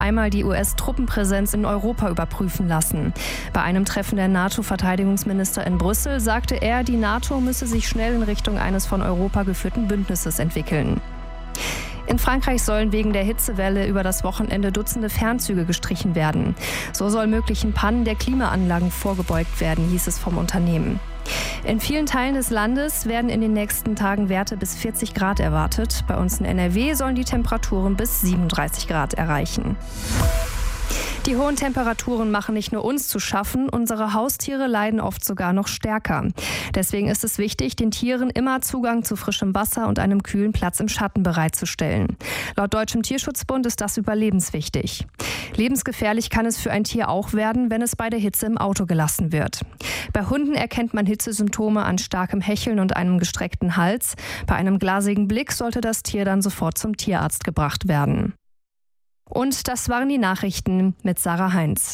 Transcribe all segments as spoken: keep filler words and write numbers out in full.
einmal die U S-Truppenpräsenz in Europa überprüfen lassen. Bei einem Treffen der NATO-Verteidigungsminister in Brüssel sagte er, die NATO müsse sich schnell in Richtung eines von Europa geführten Bündnisses entwickeln. In Frankreich sollen wegen der Hitzewelle über das Wochenende Dutzende Fernzüge gestrichen werden. So soll möglichen Pannen der Klimaanlagen vorgebeugt werden, hieß es vom Unternehmen. In vielen Teilen des Landes werden in den nächsten Tagen Werte bis vierzig Grad erwartet. Bei uns in N R W sollen die Temperaturen bis siebenunddreißig Grad erreichen. Die hohen Temperaturen machen nicht nur uns zu schaffen, unsere Haustiere leiden oft sogar noch stärker. Deswegen ist es wichtig, den Tieren immer Zugang zu frischem Wasser und einem kühlen Platz im Schatten bereitzustellen. Laut Deutschem Tierschutzbund ist das überlebenswichtig. Lebensgefährlich kann es für ein Tier auch werden, wenn es bei der Hitze im Auto gelassen wird. Bei Hunden erkennt man Hitzesymptome an starkem Hecheln und einem gestreckten Hals. Bei einem glasigen Blick sollte das Tier dann sofort zum Tierarzt gebracht werden. Und das waren die Nachrichten mit Sarah Heinz.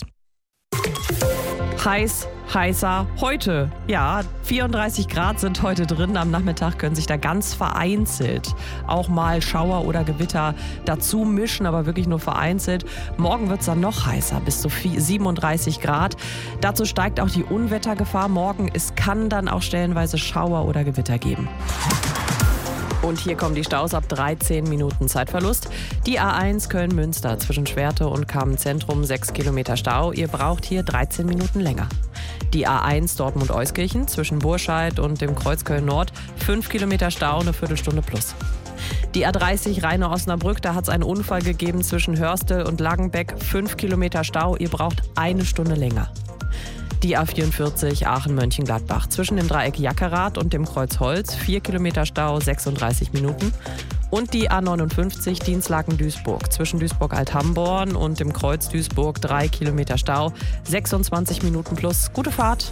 Heiß, heißer heute. Ja, vierunddreißig Grad sind heute drin. Am Nachmittag können sich da ganz vereinzelt auch mal Schauer oder Gewitter dazu mischen, aber wirklich nur vereinzelt. Morgen wird es dann noch heißer, bis zu siebenunddreißig Grad. Dazu steigt auch die Unwettergefahr morgen. Es kann dann auch stellenweise Schauer oder Gewitter geben. Und hier kommen die Staus ab dreizehn Minuten Zeitverlust. Die A eins Köln-Münster zwischen Schwerte und Kamen-Zentrum sechs Kilometer Stau. Ihr braucht hier dreizehn Minuten länger. Die A eins Dortmund-Euskirchen zwischen Burscheid und dem Kreuz Köln-Nord fünf Kilometer Stau, eine Viertelstunde plus. Die A dreißig Rheine-Osnabrück, da hat es einen Unfall gegeben zwischen Hörstel und Langenbeck. fünf Kilometer Stau, ihr braucht eine Stunde länger. Die A vierundvierzig Aachen-Mönchengladbach zwischen dem Dreieck Jackerath und dem Kreuz Holz, vier Kilometer Stau, sechsunddreißig Minuten. Und die A neunundfünfzig Dienstlaken-Duisburg zwischen Duisburg-Althamborn und dem Kreuz Duisburg, drei Kilometer Stau, sechsundzwanzig Minuten plus. Gute Fahrt.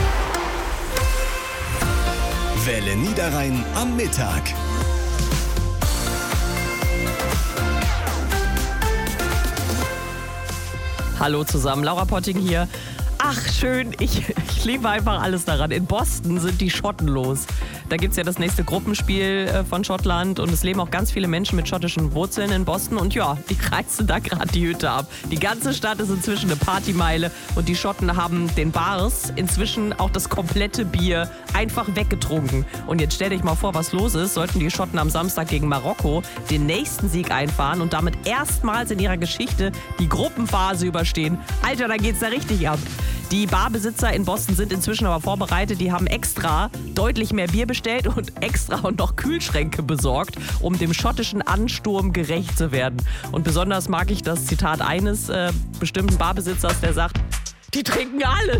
Welle Niederrhein am Mittag. Hallo zusammen, Laura Potting hier. Ach, schön. Ich, ich liebe einfach alles daran. In Boston sind die Schotten los. Da gibt es ja das nächste Gruppenspiel von Schottland und es leben auch ganz viele Menschen mit schottischen Wurzeln in Boston. Und ja, die reißen da gerade die Hütte ab. Die ganze Stadt ist inzwischen eine Partymeile und die Schotten haben den Bars inzwischen auch das komplette Bier einfach weggetrunken. Und jetzt stell dich mal vor, was los ist. Sollten die Schotten am Samstag gegen Marokko den nächsten Sieg einfahren und damit erstmals in ihrer Geschichte die Gruppenphase überstehen. Alter, da geht's da richtig ab. Die Barbesitzer in Boston sind inzwischen aber vorbereitet. Die haben extra deutlich mehr Bier bestellt und extra und noch Kühlschränke besorgt, um dem schottischen Ansturm gerecht zu werden. Und besonders mag ich das Zitat eines äh, bestimmten Barbesitzers, der sagt, die trinken alles.